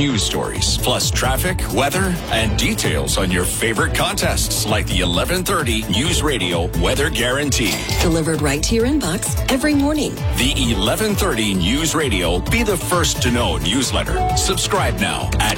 news stories, plus traffic, weather, and details on your favorite contests like the 1130 News Radio Weather Guarantee. Delivered right to your inbox every morning. The 1130 News Radio Be the First to Know newsletter. Subscribe now at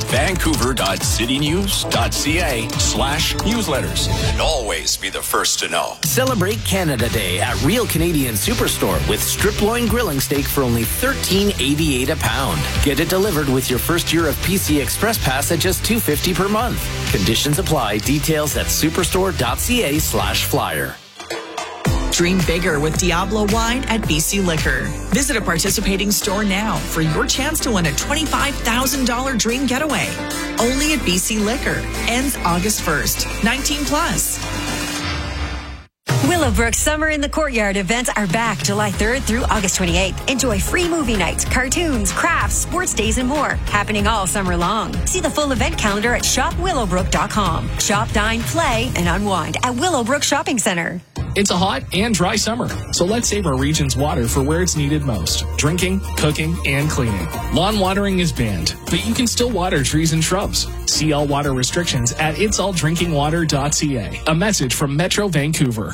vancouver.citynews.ca/newsletters. And always be the first to know. Celebrate Canada Day at Real Canadian Superstore with strip loin grilling steak for only $13.88 a pound. Get it delivered with your first year of PC Express Pass at just $2.50 per month. Conditions apply. Details at superstore.ca/flyer. Dream bigger with Diablo Wine at BC Liquor. Visit a participating store now for your chance to win a $25,000 dream getaway. Only at BC Liquor. Ends August 1st. 19 plus. Willowbrook Summer in the Courtyard events are back July 3rd through August 28th. Enjoy free movie nights, cartoons, crafts, sports days, and more. Happening all summer long. See the full event calendar at shopwillowbrook.com. Shop, dine, play, and unwind at Willowbrook Shopping Center. It's a hot and dry summer, so let's save our region's water for where it's needed most. Drinking, cooking, and cleaning. Lawn watering is banned, but you can still water trees and shrubs. See all water restrictions at itsalldrinkingwater.ca. A message from Metro Vancouver.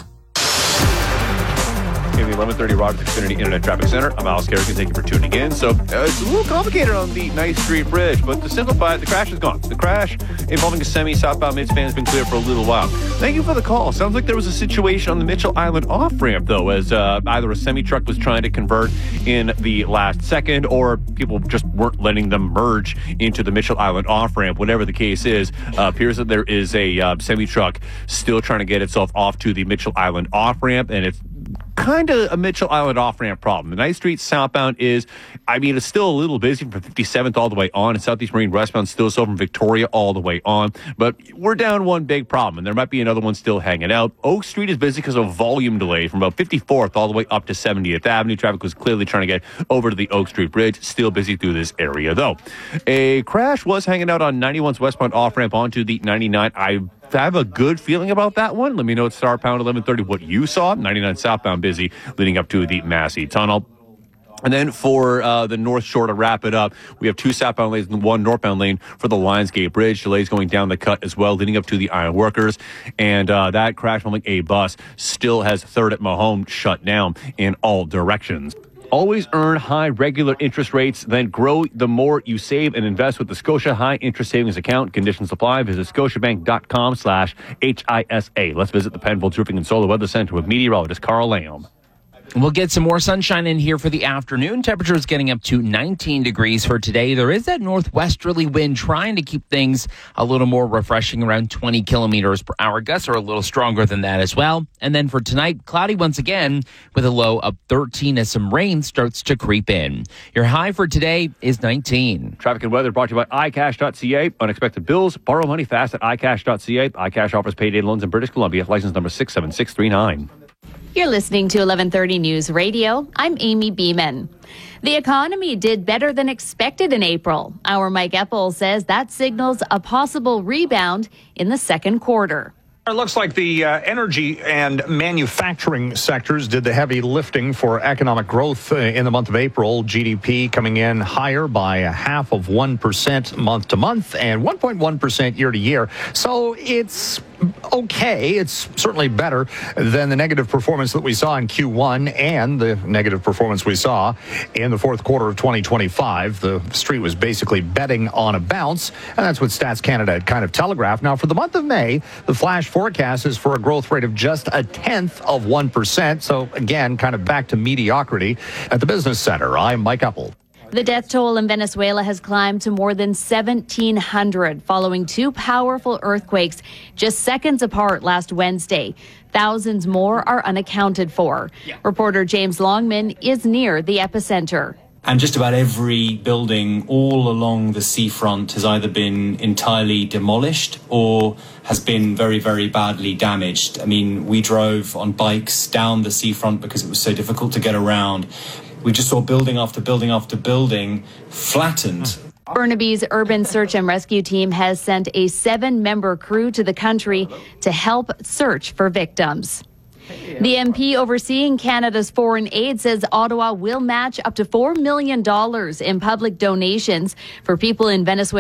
In the 1130 Rogers Xfinity Internet Traffic Center, I'm Alice Kerrigan. Thank you for tuning in. So it's a little complicated on the Ninth Street Bridge, but to simplify it, the crash is gone. The crash involving a semi southbound midspan has been clear for a little while. Thank you for the call. Sounds like there was a situation on the Mitchell Island off-ramp, though, as either a semi-truck was trying to convert in the last second, or people just weren't letting them merge into the Mitchell Island off-ramp. Whatever the case is, appears that there is a semi-truck still trying to get itself off to the Mitchell Island off-ramp, and it's kind of a Mitchell Island off-ramp problem. The Ninth Street southbound is, it's still a little busy from 57th all the way on, and Southeast Marine westbound still so from Victoria all the way on. But we're down one big problem, and there might be another one still hanging out. Oak Street is busy because of volume delay from about 54th all the way up to 70th Avenue. Traffic was clearly trying to get over to the Oak Street Bridge. Still busy through this area, though. A crash was hanging out on 91's westbound off-ramp onto the 99. I have a good feeling about that one. Let me know at star pound 1130 what you saw. 99 southbound busy leading up to the Massey Tunnel. And then for the North Shore to wrap it up, we have two southbound lanes and one northbound lane for the Lionsgate Bridge. Delays going down the cut as well, leading up to the Iron Workers. And that crash involving a bus still has 3rd at Mahone shut down in all directions. Always earn high regular interest rates, then grow the more you save and invest with the Scotia High Interest Savings Account. Conditions apply. Visit scotiabank.com/HISA. Let's visit the Penfolds Roofing and Solar Weather Center with meteorologist Carl Lamb. We'll get some more sunshine in here for the afternoon. Temperatures getting up to 19 degrees for today. There is that northwesterly wind trying to keep things a little more refreshing, around 20 kilometers per hour. Gusts are a little stronger than that as well. And then for tonight, cloudy once again with a low of 13 as some rain starts to creep in. Your high for today is 19. Traffic and weather brought to you by iCash.ca. Unexpected bills, borrow money fast at iCash.ca. iCash offers payday loans in British Columbia. License number 67639. You're listening to 1130 News Radio. I'm Amy Beeman. The economy did better than expected in April. Our Mike Eppel says that signals a possible rebound in the second quarter. It looks like the energy and manufacturing sectors did the heavy lifting for economic growth in the month of April. GDP coming in higher by 0.5% month to month and 1.1% year to year. So it's okay. It's certainly better than the negative performance that we saw in Q1 and the negative performance we saw in the fourth quarter of 2025. The street was basically betting on a bounce, and that's what Stats Canada had kind of telegraphed. Now, for the month of May, the flash forecast is for a growth rate of just 0.1%. So, again, kind of back to mediocrity at the Business Center. I'm Mike Eppel. The death toll in Venezuela has climbed to more than 1,700 following two powerful earthquakes just seconds apart last Wednesday. Thousands more are unaccounted for. Reporter James Longman is near the epicenter. And just about every building all along the seafront has either been entirely demolished or has been very, very badly damaged. I mean, we drove on bikes down the seafront because it was so difficult to get around. We just saw building after building after building flattened. Burnaby's Urban Search and Rescue Team has sent a 7-member crew to the country to help search for victims. The MP overseeing Canada's foreign aid says Ottawa will match up to $4 million in public donations for people in Venezuela